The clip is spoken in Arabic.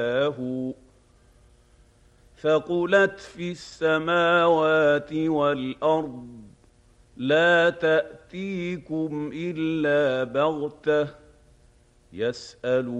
ثقلت في السماوات والارض لا تاتيكم الا بغته يسالون